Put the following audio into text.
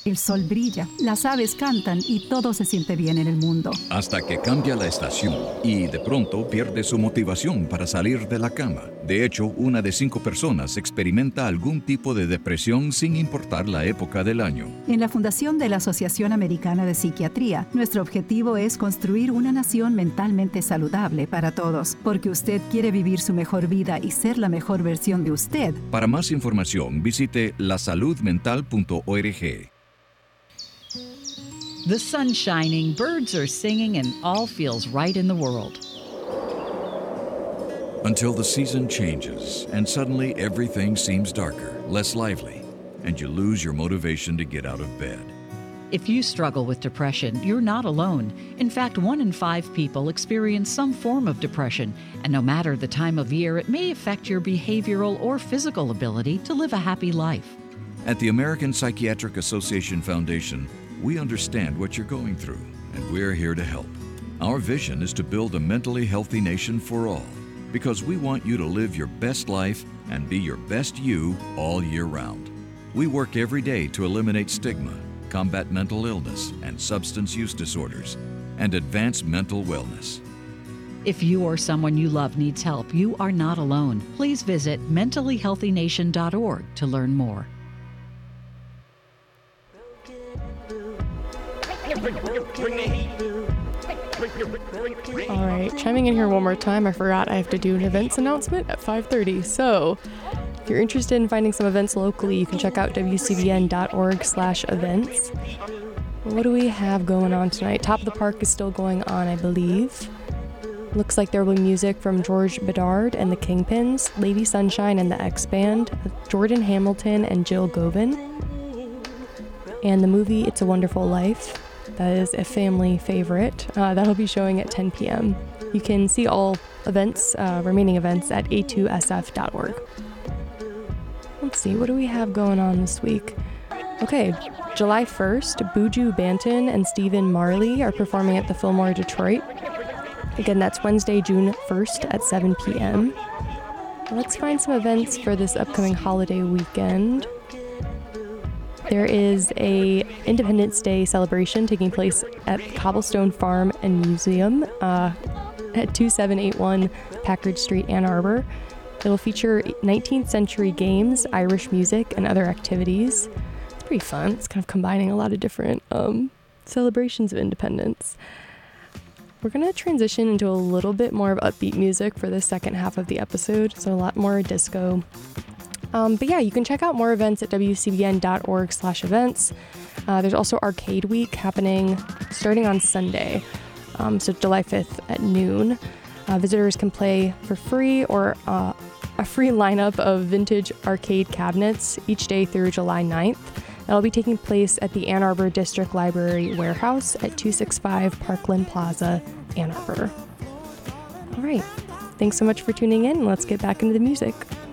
El sol brilla, las aves cantan y todo se siente bien en el mundo. Hasta que cambia la estación y de pronto pierde su motivación para salir de la cama. De hecho, 1 de 5 personas experimenta algún tipo de depresión sin importar la época del año. En la Fundación de la Asociación Americana de Psiquiatría, nuestro objetivo es construir una nación mentalmente saludable para todos, porque usted quiere vivir su mejor vida y ser la mejor versión de usted. Para más información, visite lasaludmental.org. The sun's shining, birds are singing, and all feels right in the world. Until the season changes, and suddenly everything seems darker, less lively, and you lose your motivation to get out of bed. If you struggle with depression, you're not alone. In fact, 1 in 5 people experience some form of depression, and no matter the time of year, it may affect your behavioral or physical ability to live a happy life. At the American Psychiatric Association Foundation, we understand what you're going through, and we're here to help. Our vision is to build a mentally healthy nation for all, because we want you to live your best life and be your best you all year round. We work every day to eliminate stigma, combat mental illness and substance use disorders, and advance mental wellness. If you or someone you love needs help, you are not alone. Please visit mentallyhealthynation.org to learn more. All right, chiming in here one more time, I forgot I have to do an events announcement at 5:30. So if you're interested in finding some events locally, you can check out wcbn.org/events. What do we have going on tonight? Top of the Park is still going on, I believe. Looks like there will be music from George Bedard and the Kingpins, Lady Sunshine and the X-Band, Jordan Hamilton and Jill Govin. And the movie It's a Wonderful Life, that is a family favorite. That'll be showing at 10 p.m. You can see all events, remaining events at a2sf.org. Let's see, what do we have going on this week? Okay, July 1st, Buju Banton and Stephen Marley are performing at the Fillmore Detroit. Again, that's Wednesday, June 1st at 7 p.m. Let's find some events for this upcoming holiday weekend. There is a Independence Day celebration taking place at Cobblestone Farm and Museum at 2781 Packard Street, Ann Arbor. It will feature 19th century games, Irish music, and other activities. It's pretty fun. It's kind of combining a lot of different celebrations of independence. We're going to transition into a little bit more of upbeat music for the second half of the episode, so a lot more disco. But yeah, you can check out more events at wcbn.org/events. There's also Arcade Week happening starting on Sunday, so July 5th at noon. Visitors can play for free or a free lineup of vintage arcade cabinets each day through July 9th. That'll be taking place at the Ann Arbor District Library Warehouse at 265 Parkland Plaza, Ann Arbor. All right, thanks so much for tuning in. Let's get back into the music.